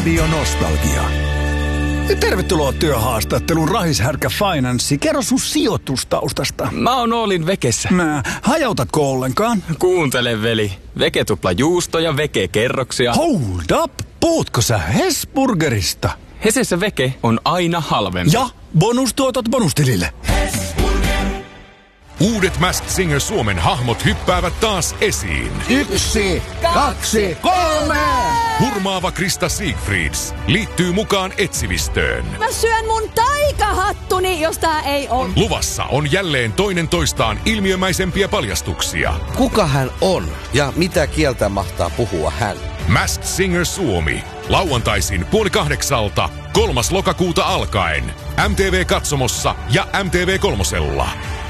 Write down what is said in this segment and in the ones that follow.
Radio Nostalgia. Tervetuloa työhaastatteluun Rahishärkä Finance. Kerro sun sijoitustaustasta. Mä oon Oolin Vekessä. Hajautatko ollenkaan? Kuuntele, veli. Veke tupla juusto ja Veke kerroksia. Hold up! Puhutko sä Hesburgerista? Hesessä Veke on aina halvempi. Ja bonustuotot bonustilille. Uudet Masked Singer Suomen hahmot hyppäävät taas esiin. 1, 2, 3! Hurmaava Krista Siegfrieds liittyy mukaan etsivistöön. Mä syön mun taikahattuni, jos tää ei oo. Luvassa on jälleen toinen toistaan ilmiömäisempiä paljastuksia. Kuka hän on ja mitä kieltä mahtaa puhua hän? Masked Singer Suomi. Lauantaisin 7:30, 3. lokakuuta alkaen. MTV-katsomossa ja MTV3:lla.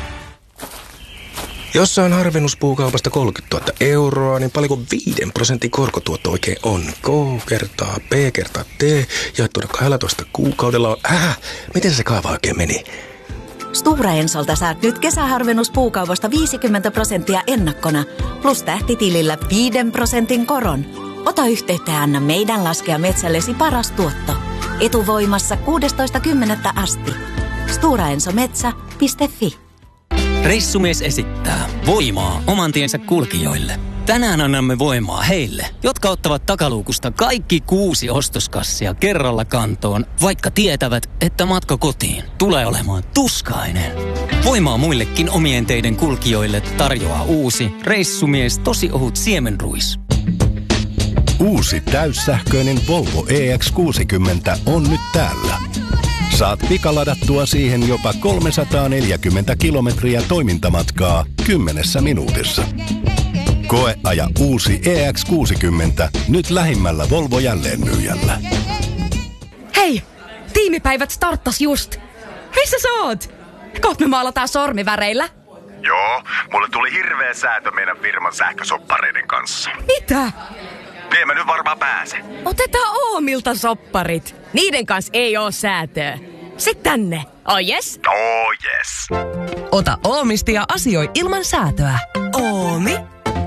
Jos saan harvennuspuukaupasta 30 000 euroa, niin paljonko 5% korkotuotto oikein on? K kertaa B kertaa T jaettuna 12 kuukaudella on... Miten se kaava oikein meni? Stora Ensolta saat nyt kesäharvennuspuukaupasta 50% ennakkona, plus tähtitilillä 5% koron. Ota yhteyttä ja anna meidän laskea metsällesi paras tuotto. Etuvoimassa 16.10. asti. storaensometsä.fi. Reissumies esittää voimaa oman tiensä kulkijoille. Tänään annamme voimaa heille, jotka ottavat takaluukusta kaikki 6 ostoskassia kerralla kantoon, vaikka tietävät, että matka kotiin tulee olemaan tuskainen. Voimaa muillekin omien teiden kulkijoille tarjoaa uusi Reissumies tosi ohut siemenruis. Uusi täyssähköinen Volvo EX60 on nyt täällä. Saat pikalladattua siihen jopa 340 kilometriä toimintamatkaa 10 minuutissa. Koeaja uusi EX60 nyt lähimmällä Volvo jälleenmyyjällä. Hei! Tiimipäivät starttas just. Missä sä oot? Kohta me maalataan sormiväreillä. Joo, mulle tuli hirveä säätö meidän firman sähkösoppareiden kanssa. Mitä? Mä nyt varmaan pääse. Otetaan Oomilta sopparit. Niiden kanssa ei oo säätöä. Sit tänne. Oh yes? Oh yes. Ota Oomista ja asioi ilman säätöä. Oomi.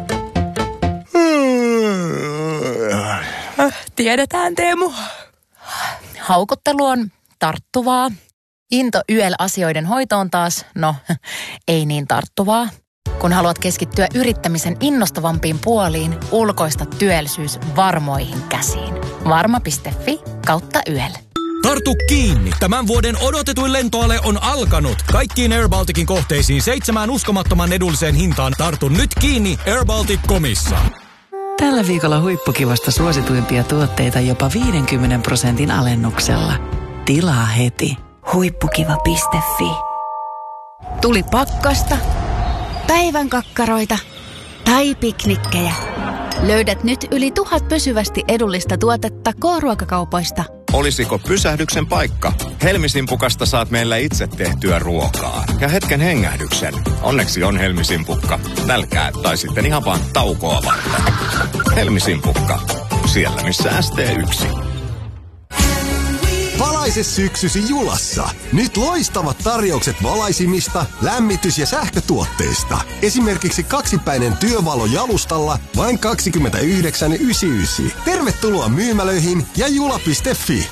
Tiedetään, Teemu. Haukottelu on tarttuvaa. Into YEL-asioiden hoitoon taas, no, ei niin tarttuvaa. Kun haluat keskittyä yrittämisen innostavampiin puoliin, ulkoista työllisyys varmoihin käsiin. Varma.fi/YEL. Tartu kiinni! Tämän vuoden odotetuin lentoale on alkanut. Kaikkiin Air Balticin kohteisiin 7 uskomattoman edulliseen hintaan. Tartu nyt kiinni airbaltic.comissa. Tällä viikolla huippukivasta suosituimpia tuotteita jopa 50% alennuksella. Tilaa heti. Huippukiva.fi. Tuli pakkasta, päivän kakkaroita tai piknikkejä. Löydät nyt yli 1000 pysyvästi edullista tuotetta K-ruokakaupoista. Olisiko pysähdyksen paikka? Helmisimpukasta saat meillä itse tehtyä ruokaa. Ja hetken hengähdyksen. Onneksi on Helmisimpukka. Nälkää tai sitten ihan vaan taukoa varten. Helmisimpukka. Siellä missä ST1. Valaise syksysi Julassa. Nyt loistavat tarjoukset valaisimista, lämmitys- ja sähkötuotteista. Esimerkiksi 2-päinen työvalo jalustalla vain 29,99. Tervetuloa myymälöihin ja jula.fi.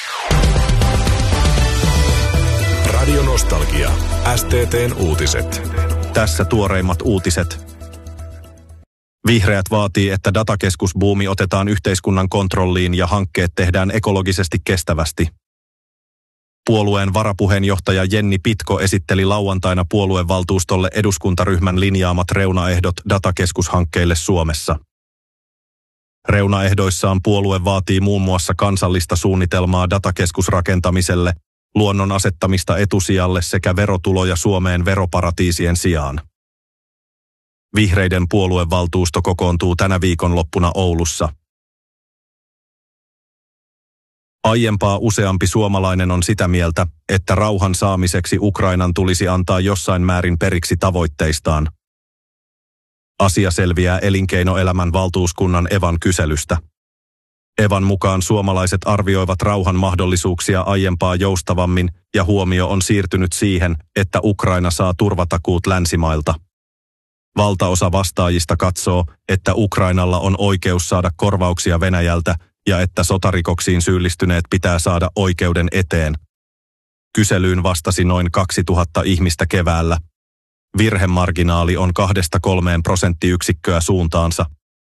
Radio Nostalgia. STT:n uutiset. Tässä tuoreimmat uutiset. Vihreät vaatii, että datakeskusbuumi otetaan yhteiskunnan kontrolliin ja hankkeet tehdään ekologisesti kestävästi. Puolueen varapuheenjohtaja Jenni Pitko esitteli lauantaina puoluevaltuustolle eduskuntaryhmän linjaamat reunaehdot datakeskushankkeille Suomessa. Reunaehdoissaan puolue vaatii muun muassa kansallista suunnitelmaa datakeskusrakentamiselle, luonnon asettamista etusijalle sekä verotuloja Suomeen veroparatiisien sijaan. Vihreiden puoluevaltuusto kokoontuu tänä viikonloppuna Oulussa. Aiempaa useampi suomalainen on sitä mieltä, että rauhan saamiseksi Ukrainan tulisi antaa jossain määrin periksi tavoitteistaan. Asia selviää elinkeinoelämän valtuuskunnan Evan kyselystä. Evan mukaan suomalaiset arvioivat rauhan mahdollisuuksia aiempaa joustavammin ja huomio on siirtynyt siihen, että Ukraina saa turvatakuut länsimailta. Valtaosa vastaajista katsoo, että Ukrainalla on oikeus saada korvauksia Venäjältä ja että sotarikoksiin syyllistyneet pitää saada oikeuden eteen. Kyselyyn vastasi noin 2000 ihmistä keväällä. Virhemarginaali on 2-3 prosenttiyksikköä suuntaansa.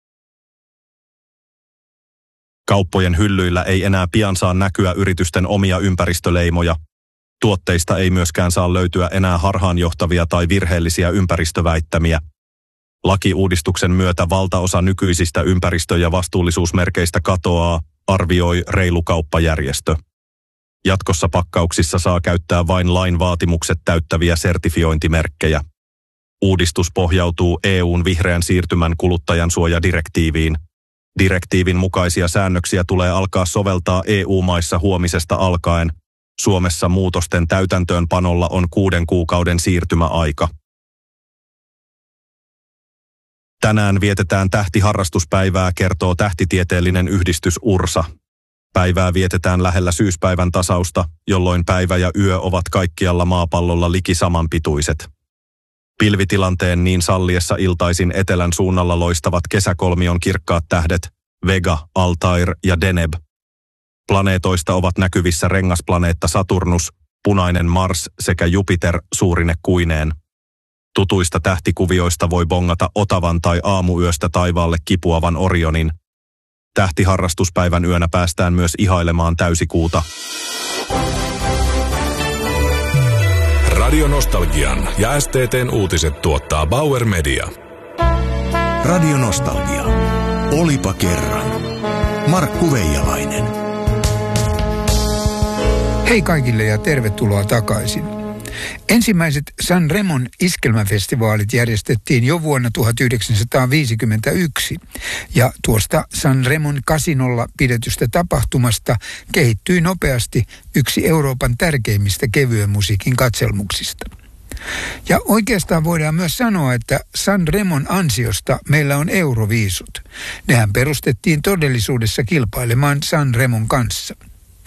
Kauppojen hyllyillä ei enää pian saa näkyä yritysten omia ympäristöleimoja. Tuotteista ei myöskään saa löytyä enää harhaanjohtavia tai virheellisiä ympäristöväittämiä. Lakiuudistuksen myötä valtaosa nykyisistä ympäristö- ja vastuullisuusmerkeistä katoaa, arvioi Reilu kauppajärjestö. Jatkossa pakkauksissa saa käyttää vain lain vaatimukset täyttäviä sertifiointimerkkejä. Uudistus pohjautuu EU:n vihreän siirtymän kuluttajansuojadirektiiviin. Direktiivin mukaisia säännöksiä tulee alkaa soveltaa EU-maissa huomisesta alkaen. Suomessa muutosten täytäntöönpanolla on 6 kuukauden siirtymäaika. Tänään vietetään tähtiharrastuspäivää, kertoo tähtitieteellinen yhdistys URSA. Päivää vietetään lähellä syyspäivän tasausta, jolloin päivä ja yö ovat kaikkialla maapallolla liki samanpituiset. Pilvitilanteen niin salliessa iltaisin etelän suunnalla loistavat kesäkolmion kirkkaat tähdet Vega, Altair ja Deneb. Planeetoista ovat näkyvissä rengasplaneetta Saturnus, punainen Mars sekä Jupiter suurine kuineen. Tutuista tähtikuvioista voi bongata Otavan tai aamuyöstä taivaalle kipuavan Orionin. Tähtiharrastuspäivän yönä päästään myös ihailemaan täysikuuta. Radio Nostalgian ja STT:n uutiset tuottaa Bauer Media. Radio Nostalgia. Olipa kerran. Markku Veijalainen. Hei kaikille ja tervetuloa takaisin. Ensimmäiset San Remon iskelmäfestivaalit järjestettiin jo vuonna 1951 ja tuosta San Remon kasinolla pidetystä tapahtumasta kehittyi nopeasti yksi Euroopan tärkeimmistä kevyen musiikin katselmuksista. Ja oikeastaan voidaan myös sanoa, että San Remon ansiosta meillä on euroviisut. Nehän perustettiin todellisuudessa kilpailemaan San Remon kanssa.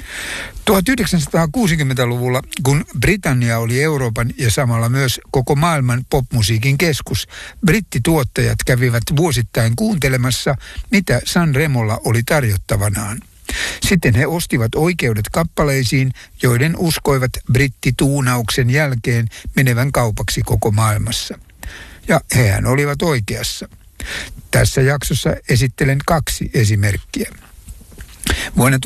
1960-luvulla, kun Britannia oli Euroopan ja samalla myös koko maailman popmusiikin keskus, brittituottajat kävivät vuosittain kuuntelemassa, mitä San Remolla oli tarjottavanaan. Sitten he ostivat oikeudet kappaleisiin, joiden uskoivat brittituunauksen jälkeen menevän kaupaksi koko maailmassa. Ja hehän olivat oikeassa. Tässä jaksossa esittelen 2 esimerkkiä. Vuonna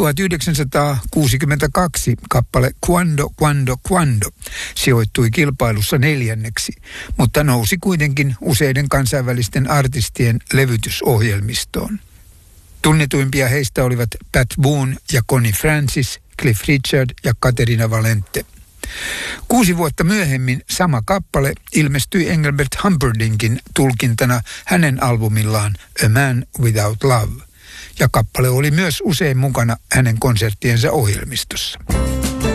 1962 kappale Quando, Quando, Quando sijoittui kilpailussa 4. mutta nousi kuitenkin useiden kansainvälisten artistien levytysohjelmistoon. Tunnetuimpia heistä olivat Pat Boone ja Connie Francis, Cliff Richard ja Caterina Valente. 6 vuotta myöhemmin sama kappale ilmestyi Engelbert Humperdinkin tulkintana hänen albumillaan A Man Without Love. Ja kappale oli myös usein mukana hänen konserttiensa ohjelmistossa.